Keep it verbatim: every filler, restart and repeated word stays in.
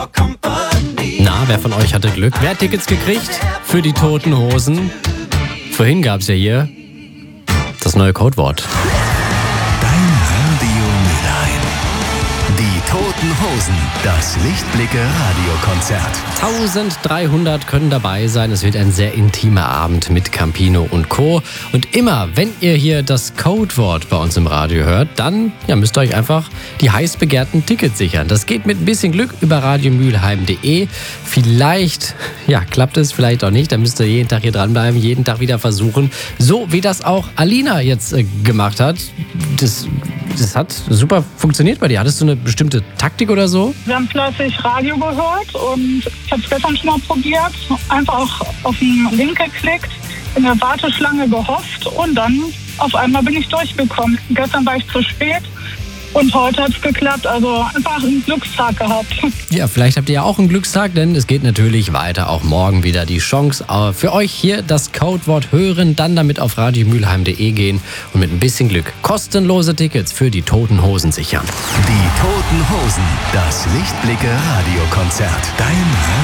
Na, wer von euch hatte Glück? Wer hat Tickets gekriegt für die Toten Hosen? Vorhin gab es ja hier das neue Codewort. Dein Radio Mülheim. Die Toten Hosen. Das Lichtblicke-Radiokonzert. eintausenddreihundert können dabei sein. Es wird ein sehr intimer Abend mit Campino und Co. Und immer, wenn ihr hier das Codewort bei uns im Radio hört, dann ja, müsst ihr euch einfach die heiß begehrten Tickets sichern. Das geht mit ein bisschen Glück über radiomülheim punkt de. Vielleicht ja, klappt es, vielleicht auch nicht. Da müsst ihr jeden Tag hier dranbleiben, jeden Tag wieder versuchen. So wie das auch Alina jetzt äh, gemacht hat. Das, das hat super funktioniert bei dir. Hattest du eine bestimmte Taktik oder so? Wir haben fleißig Radio gehört und ich habe es gestern schon mal probiert. Einfach auch auf den Link geklickt, in der Warteschlange gehofft und dann auf einmal bin ich durchgekommen. Gestern war ich zu spät und heute hat es geklappt. Also einfach einen Glückstag gehabt. Ja, vielleicht habt ihr ja auch einen Glückstag, denn es geht natürlich weiter. Auch morgen wieder die Chance für euch hier das Codewort hören, dann damit auf radiomülheim punkt de gehen und mit ein bisschen Glück kostenlose Tickets für die Toten Hosen sichern. Die Toten Hosen. Das Lichtblicke-Radiokonzert. Dein